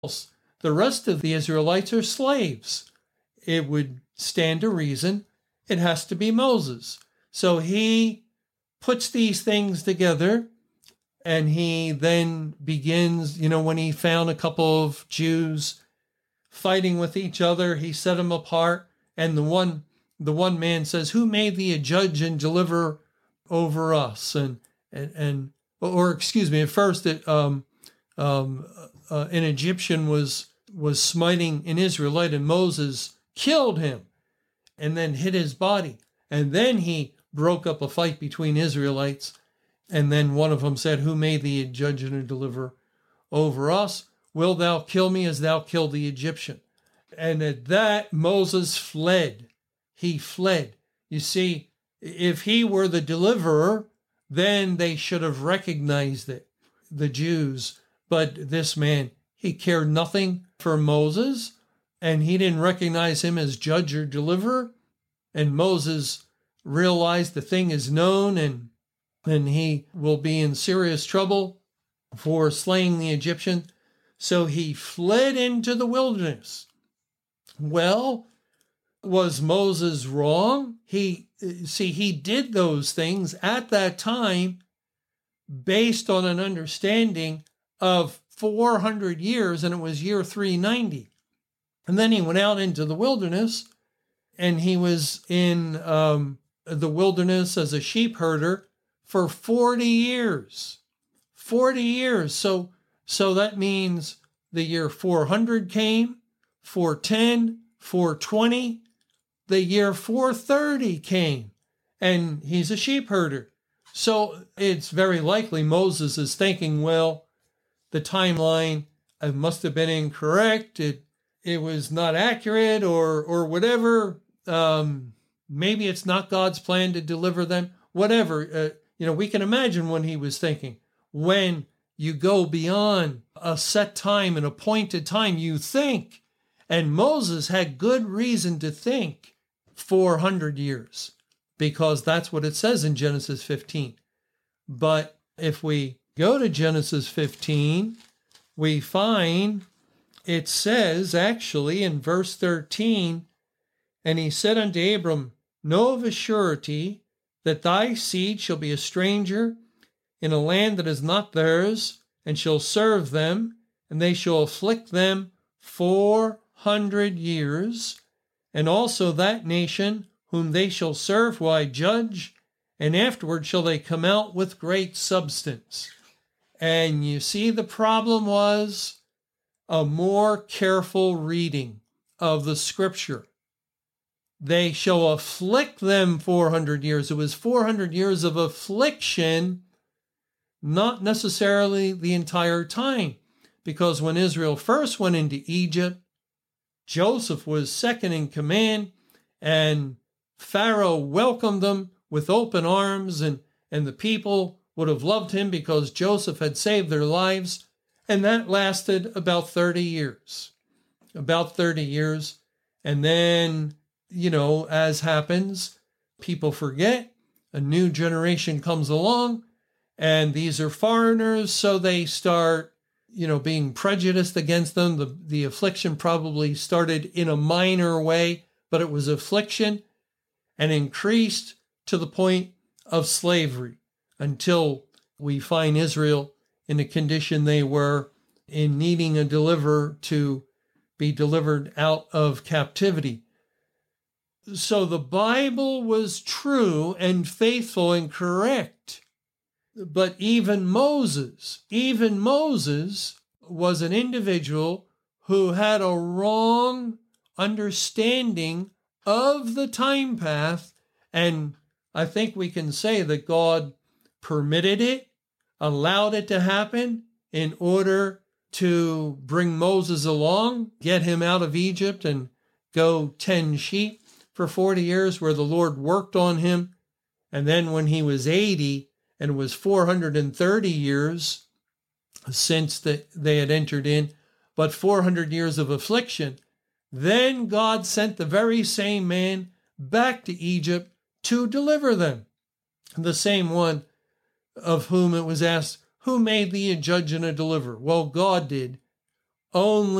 else. The rest of the Israelites are slaves. It would stand to reason it has to be Moses. So he puts these things together, and he then begins, when he found a couple of Jews fighting with each other, he set them apart. And the one man says, "Who made thee a judge and deliverer over us?" Or excuse me, at first an Egyptian was smiting an Israelite, and Moses killed him and then hid his body. And then he broke up a fight between Israelites. And then one of them said, "Who made thee a judge and a deliverer over us? Wilt thou kill me as thou killed the Egyptian?" And at that, Moses fled. He fled. You see, if he were the deliverer, then they should have recognized it, the Jews. But this man, he cared nothing for Moses, and he didn't recognize him as judge or deliverer. And Moses realized the thing is known, and he will be in serious trouble for slaying the Egyptian. So he fled into the wilderness. Well, was Moses wrong? He did those things at that time based on an understanding of 400 years, and it was year 390. And then he went out into the wilderness, and he was in the wilderness as a sheep herder for 40 years. 40 years. So that means the year 400 came, 410, 420, the year 430 came, and he's a sheep herder. So it's very likely Moses is thinking, well, the timeline must have been incorrect. It was not accurate or whatever. Maybe it's not God's plan to deliver them. Whatever. We can imagine what he was thinking. When you go beyond a set time, an appointed time, you think. And Moses had good reason to think 400 years, because that's what it says in Genesis 15. But if we go to Genesis 15, we find it says actually in verse 13, "And he said unto Abram, Know of a surety that thy seed shall be a stranger in a land that is not theirs, and shall serve them, and they shall afflict them 400 years. And also that nation whom they shall serve will I judge, and afterward shall they come out with great substance." And you see, the problem was a more careful reading of the scripture. They shall afflict them 400 years. It was 400 years of affliction, not necessarily the entire time. Because when Israel first went into Egypt, Joseph was second in command, and Pharaoh welcomed them with open arms, and the people would have loved him because Joseph had saved their lives. And that lasted about 30 years. About 30 years. And then, as happens, people forget. A new generation comes along, and these are foreigners, so they start, being prejudiced against them. The affliction probably started in a minor way, but it was affliction and increased to the point of slavery until we find Israel in the condition they were in, needing a deliverer to be delivered out of captivity. So the Bible was true and faithful and correct. But even Moses was an individual who had a wrong understanding of the time path. And I think we can say that God permitted it, allowed it to happen in order to bring Moses along, get him out of Egypt and go tend sheep for 40 years, where the Lord worked on him. And then when he was 80, and it was 430 years since they had entered in, but 400 years of affliction, then God sent the very same man back to Egypt to deliver them. The same one of whom it was asked, "Who made thee a judge and a deliverer?" Well, God did. only